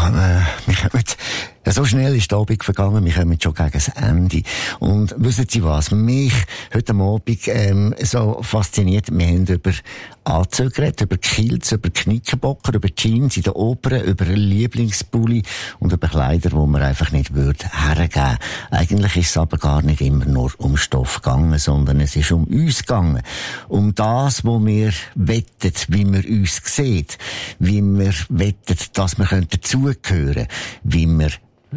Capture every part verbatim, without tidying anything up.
Ja, äh, wir kommen, ja, so schnell ist der Abend vergangen, wir kommen schon gegen das Ende. Und wissen Sie was, mich heute Abend ähm, so fasziniert, wir haben über Anzüge geredet, über Kilts, über Knickerbocker, über Jeans in der Oper, über Lieblingspulli und über Kleider, die man einfach nicht würde hergeben. Eigentlich ist es aber gar nicht immer nur um Stoff gegangen, sondern es ist um uns gegangen. Um das, wo wir wettet, wie wir uns sieht, wie wir wettet, dass wir dazugehören, wie wir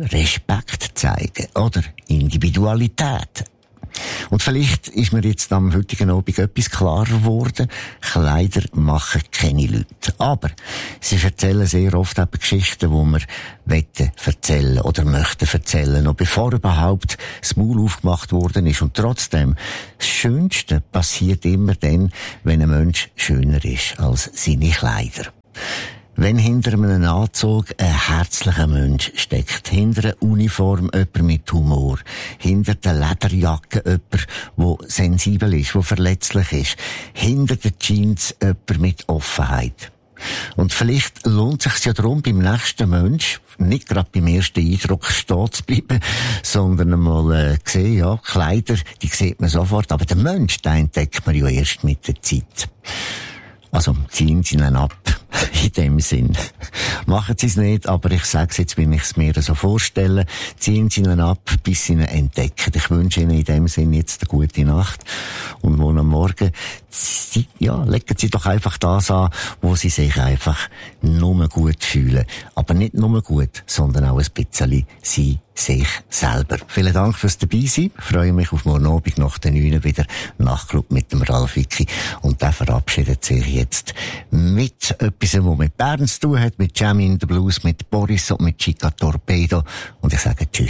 Respekt zeigen oder Individualität. Und vielleicht ist mir jetzt am heutigen Abend etwas klarer geworden. Kleider machen keine Leute. Aber sie erzählen sehr oft eben Geschichten, die wir wetten erzählen oder möchten erzählen, noch bevor überhaupt das Maul aufgemacht worden ist. Und trotzdem, das Schönste passiert immer dann, wenn ein Mensch schöner ist als seine Kleider. Wenn hinter einem Anzug ein herzlicher Mensch steckt, hinter einer Uniform jemand mit Humor, hinter der Lederjacke jemand, der sensibel ist, der verletzlich ist, hinter den Jeans jemand mit Offenheit. Und vielleicht lohnt es sich ja darum, beim nächsten Mensch nicht gerade beim ersten Eindruck stehen zu bleiben, sondern einmal äh, sehen, ja, Kleider, die sieht man sofort, aber den Mensch, den entdeckt man ja erst mit der Zeit. Also, ziehen Sie ihn ab. In dem Sinn. Machen Sie es nicht, aber ich sage es jetzt, wie ich es mir so vorstelle. Ziehen Sie ihn ab, bis Sie ihn entdecken. Ich wünsche Ihnen in dem Sinn jetzt eine gute Nacht. Und morgen am Morgen, Sie, ja, legen Sie doch einfach das an, wo Sie sich einfach nur gut fühlen. Aber nicht nur gut, sondern auch ein bisschen Sie sich selber. Vielen Dank fürs Dabeisein. Ich freue mich auf morgen Abend nach den neun wieder Nachtclub mit dem Ralf Wicki. Und der verabschiedet sich jetzt mit etwas, was mit Bern zu tun hat, mit Jam in the Blues, mit Boris und mit Chica Torpedo. Und ich sage Tschüss.